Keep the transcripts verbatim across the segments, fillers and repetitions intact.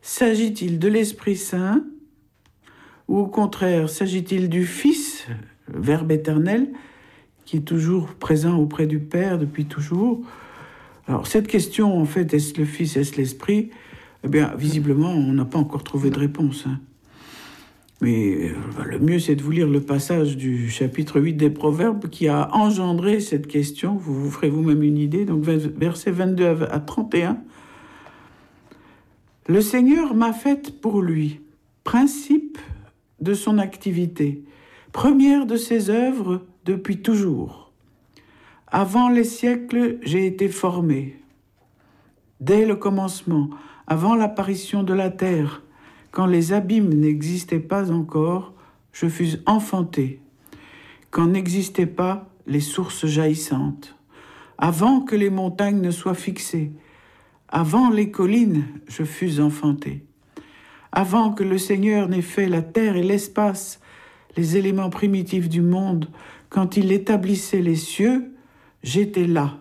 S'agit-il de l'Esprit Saint ou au contraire, s'agit-il du Fils, Verbe éternel, qui est toujours présent auprès du Père depuis toujours? Alors cette question, en fait, est-ce le Fils, est-ce l'Esprit? Eh bien, visiblement, on n'a pas encore trouvé de réponse. Hein. Mais euh, le mieux, c'est de vous lire le passage du chapitre huit des Proverbes qui a engendré cette question. Vous vous ferez vous-même une idée. Donc, versets vingt-deux à trente et un. « Le Seigneur m'a faite pour lui, principe de son activité, première de ses œuvres depuis toujours. Avant les siècles, j'ai été formé. Dès le commencement, avant l'apparition de la terre, quand les abîmes n'existaient pas encore, je fus enfanté. Quand n'existaient pas les sources jaillissantes. Avant que les montagnes ne soient fixées, avant les collines, je fus enfanté. Avant que le Seigneur n'ait fait la terre et l'espace, les éléments primitifs du monde, quand il établissait les cieux, j'étais là.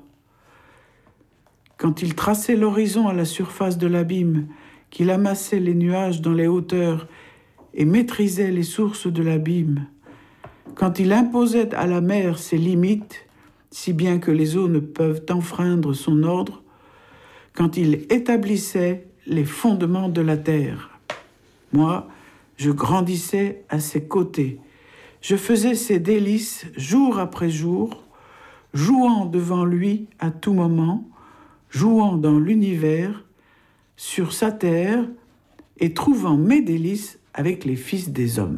Quand il traçait l'horizon à la surface de l'abîme, qu'il amassait les nuages dans les hauteurs et maîtrisait les sources de l'abîme, quand il imposait à la mer ses limites, si bien que les eaux ne peuvent enfreindre son ordre, quand il établissait les fondements de la terre. Moi, je grandissais à ses côtés. Je faisais ses délices jour après jour, jouant devant lui à tout moment, jouant dans l'univers, sur sa terre, et trouvant mes délices avec les fils des hommes. »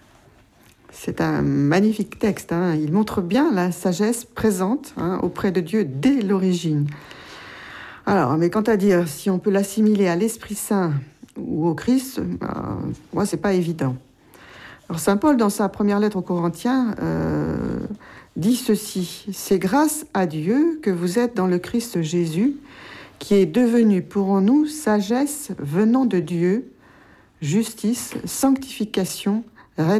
C'est un magnifique texte. Hein. Il montre bien la sagesse présente hein, auprès de Dieu dès l'origine. Alors, mais quant à dire si on peut l'assimiler à l'Esprit Saint ou au Christ, euh, moi, c'est pas évident. Alors, saint Paul, dans sa première lettre aux Corinthiens, euh, dit ceci: « C'est grâce à Dieu que vous êtes dans le Christ Jésus, qui est devenu pour nous sagesse venant de Dieu, justice, sanctification, rédemption. »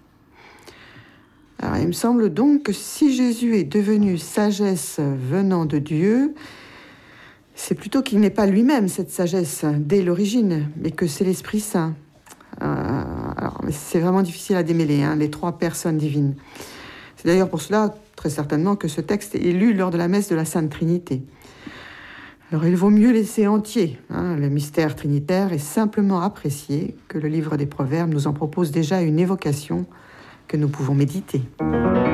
Alors, il me semble donc que si Jésus est devenu sagesse venant de Dieu, c'est plutôt qu'il n'est pas lui-même cette sagesse dès l'origine, mais que c'est l'Esprit Saint. Euh, alors, c'est vraiment difficile à démêler, hein, les trois personnes divines. C'est d'ailleurs pour cela, très certainement, que ce texte est lu lors de la messe de la Sainte Trinité. Alors, il vaut mieux laisser entier hein, le mystère trinitaire et simplement apprécier que le livre des Proverbes nous en propose déjà une évocation que nous pouvons méditer.